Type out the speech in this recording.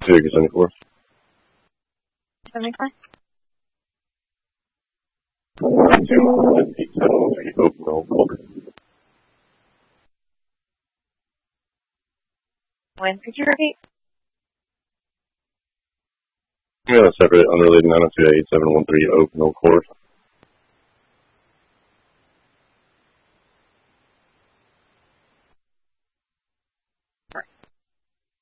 Vegas 74. 74? 8713, open all clear. When could you repeat? Yeah, separate, unrelated 902 8713, open all court.